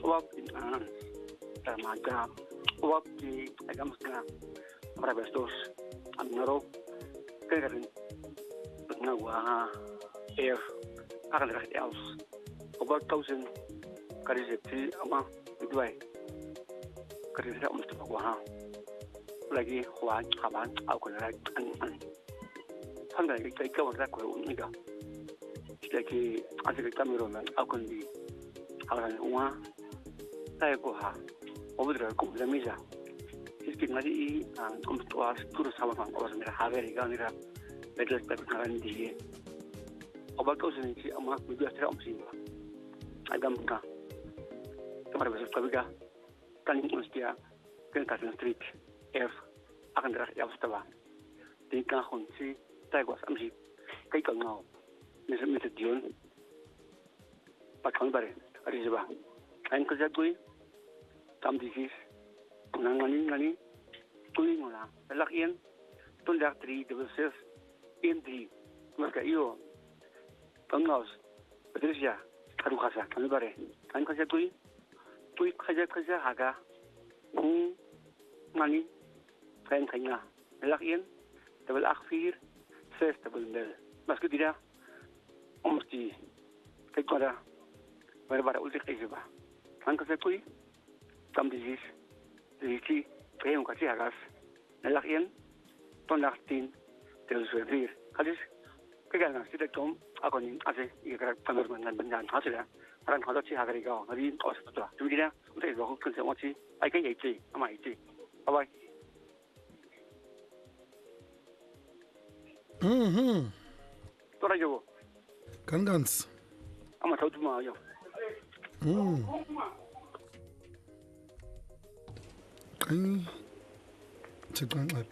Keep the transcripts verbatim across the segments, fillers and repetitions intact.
Uap in Ramaga, uap di agam setengah Marabestos, Amnaro, Kegarin, Nawa, Air, akan dekat Els, about thousand karizeti ama midway, karizeti om tu wah, lagi huan kaban, aku nak an an, hanya kita kau nak kau uniga, lagi asyik kita miroman, aku ni, akan uang, saya kuha. Obudra kum la misa iski ngadi i kum tuas turu sama kan os mera haveri ga nira bedes pe ngaran di obal ko sin ci ama mi biya tra umsi agam ka kamar besul kabiga kan mustia kan ka street f akan dra ya ustawa di ka hon si tai gwas amsi kai ka ngau mi se mi se dion pa kan bare ari jeba an ko jagui tam disis nang ngani ngani tui ngola lak ien tun dak tri double six in di marka io pangos patricia karu khasa kan bare kan khasa tui tui khaja khaja haga ng ngani kan khanya lak ien double akhfir ses double nel mas kedira omsti kai kora bare bare ultik ejeba kan khasa tui tam disis dici peung kasi agas nalak ien tonak tin tel servir kalis kegan sida tom ako ni ase ikara panor mangan banyan hasila ran hado chi hagari ga ngari os to tumira utai ro kun se mochi ai kai yei ama yei bye bye mhm tora yo kan gans ama tautu ma yo mhm Kan cekang at.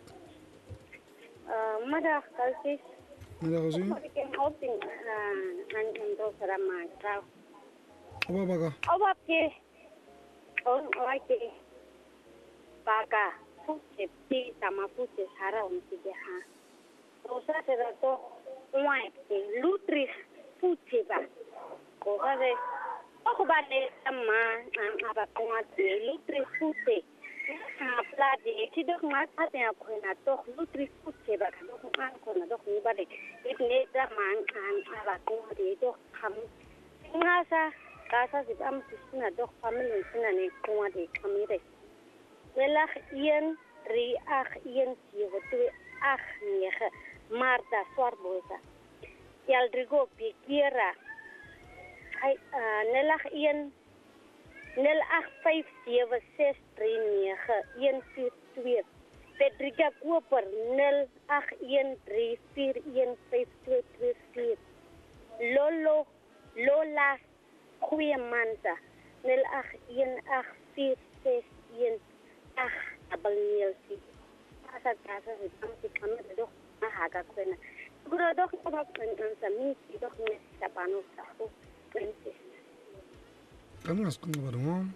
Mada kalsis. Mada kasi? Makin hoping an endo sarama tau. Apa baga? Apa ke? On oike. Baga. Puce pi sama puce sara on sige ha. Rosa sera to oike lutris puce ba. Ko kade. Ako ba ne sama ang aba ko ate lutris puce. Pladi ti dok ma ate ko na to lutris puce ba kan ko an ko na dok ni ba de itne da man an aba ko de dok kam ngasa kasa si am sina dok family sina ne ko de kamire Welach ien ri ach ien si hotu ach niege Marta Swarbosa Yaldrigo Pikiera Hai nelach ien nel ach vijf zeven zes drie negen een vier twee Petrika Koper nel ach een drie vier een vijf twee twee vier Lolo Lola Goeiemanta nel ach een ach vier zes een ach abelnielsi asa kasa se tamti kamera doch na haga kwena gura doch ba kwen sa mi doch ne sa pano sa ko princess Kan ngas kung barungo.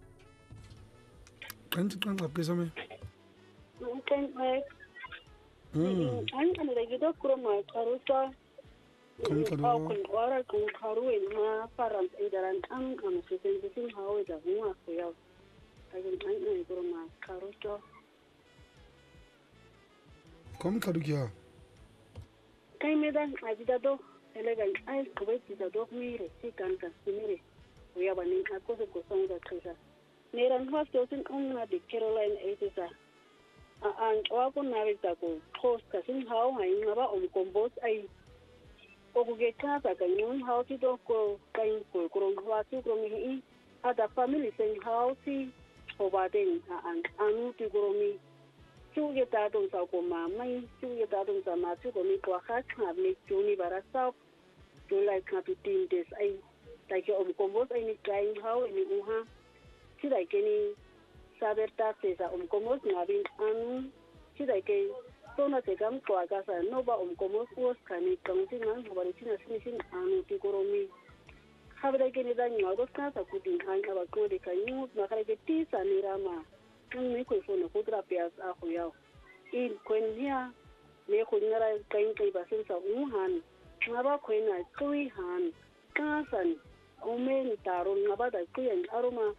Kan cikang apa sama? mungkin baik Hmm. an kan da gido kurma karuta Kan kado. kun wara kun karu ma faran idaran an am se sen sen hawo da mu ko yau ajin an an kurma karuta Kom kado kia. kai me dan ajida do elegan ai ko bai da do mire si kan kan mire ko ya banin ko se ko son da kisa ne ran hosto sin on na de Caroline Eitisa an wa ko na ri ta ko post ka sin hawo ai ngaba om kombos ai o ko ge ka ta kan yun hawo ti do ko kai ko ko wa ti ko mi ada family sin hawo ti o ba den an anu ti ko mi chu ye ta dong sa ko ma mai chu ye ta dong sa ma chu ko mi ko ha ka mi chu ni bara sa chu lai ka tu tin des ai tai ke om kombos ai ni kai hawo ni u ha ti dai ke ni saber ta se sa om kombos na bin anu ti dai ke to na te gam ko aga sa no ba om kombos was ka ni kan ti na ba ri ti na sin sin anu ti ko ro mi ha ba ke ni da ni do ka ta ku tin kan ba ko de ka ni na ka ke ti sa ni rama kan ni ko fo na ko tra pias a ko yao in kwen dia ne ko ngara kai kai ba sin sa u han na ba ko na tui han ka san o men taro na ba da ku yan aroma